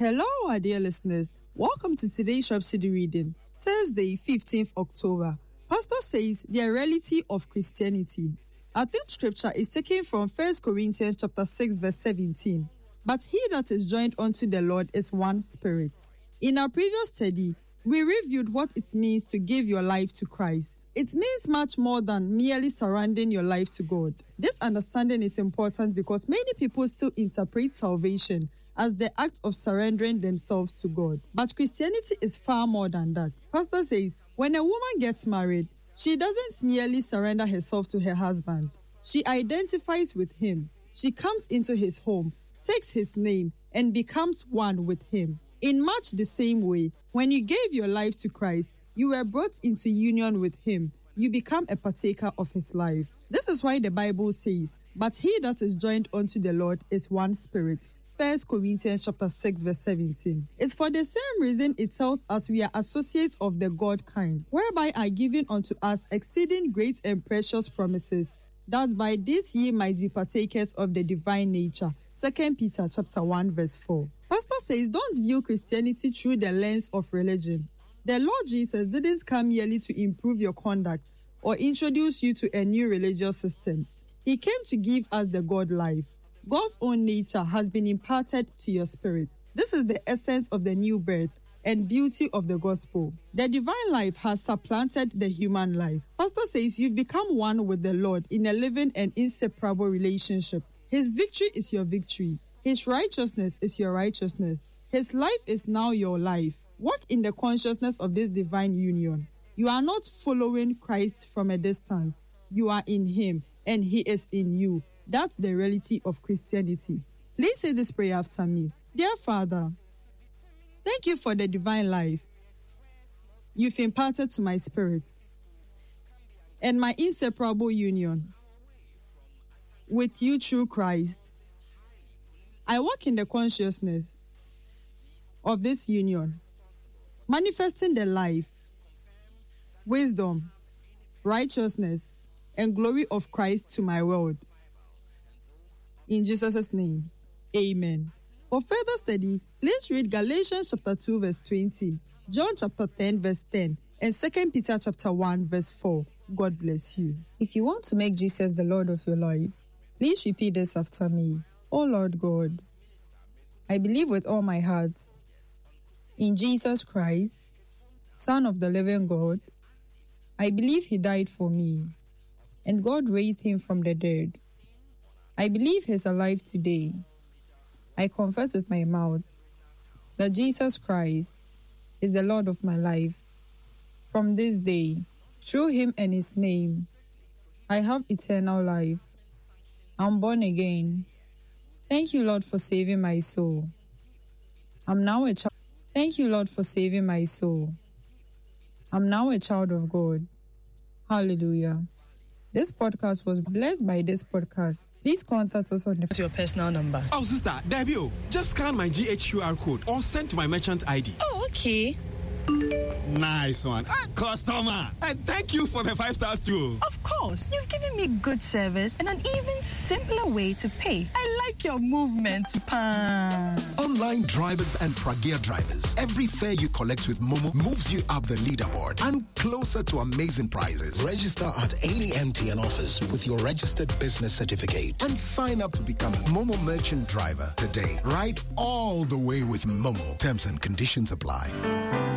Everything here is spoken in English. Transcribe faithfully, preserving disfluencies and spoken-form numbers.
Hello, our dear listeners. Welcome to today's Rhapsody reading, Thursday, fifteenth of October. Pastor says the reality of Christianity. Our theme scripture is taken from First Corinthians chapter six, verse seventeen. But he that is joined unto the Lord is one spirit. In our previous study, we reviewed what it means to give your life to Christ. It means much more than merely surrendering your life to God. This understanding is important because many people still interpret salvation as the act of surrendering themselves to God. But Christianity is far more than that. Pastor says, when a woman gets married, she doesn't merely surrender herself to her husband. She identifies with him. She comes into his home, takes his name, and becomes one with him. In much the same way, when you gave your life to Christ, you were brought into union with him. You become a partaker of his life. This is why the Bible says, but he that is joined unto the Lord is one spirit. First Corinthians chapter six, verse seventeen. It's for the same reason it tells us we are associates of the God kind, whereby are given unto us exceeding great and precious promises, that by this ye might be partakers of the divine nature. Second Peter chapter one, verse four. Pastor says, don't view Christianity through the lens of religion. The Lord Jesus didn't come merely to improve your conduct or introduce you to a new religious system. He came to give us the God life. God's own nature has been imparted to your spirit. This is the essence of the new birth and beauty of the gospel. The divine life has supplanted the human life. Pastor says you've become one with the Lord in a living and inseparable relationship. His victory is your victory. His righteousness is your righteousness. His life is now your life. Walk in the consciousness of this divine union. You are not following Christ from a distance. You are in him and he is in you. That's the reality of Christianity. Please say this prayer after me. Dear Father, thank you for the divine life you've imparted to my spirit and my inseparable union with you through Christ. I walk in the consciousness of this union, manifesting the life, wisdom, righteousness, and glory of Christ to my world. In Jesus' name, amen. For further study, please read Galatians chapter two, verse twenty, John chapter ten, verse ten, and Second Peter chapter one, verse four. God bless you. If you want to make Jesus the Lord of your life, please repeat this after me. Oh Lord God, I believe with all my heart in Jesus Christ, Son of the living God. I believe he died for me, and God raised him from the dead. I believe he's alive today. I confess with my mouth that Jesus Christ is the Lord of my life. From this day, through him and his name, I have eternal life. I'm born again. Thank you, Lord, for saving my soul. I'm now a child. Thank you, Lord, for saving my soul. I'm now a child of God. Hallelujah. This podcast was blessed by this podcast. Please contact us on the What's your personal number? Oh, sister, Debbie, just scan my G H Q R code or send to my merchant I D. Oh, okay. Nice one. Ah, customer. And thank you for the five stars too. Of course. You've given me good service and an even simpler way to pay. I like your movement, Pan. Online drivers and Pragea drivers. Every fare you collect with Momo moves you up the leaderboard and closer to amazing prizes. Register at any M T N office with your registered business certificate and sign up to become a Momo merchant driver today. Ride all the way with Momo. Terms and conditions apply.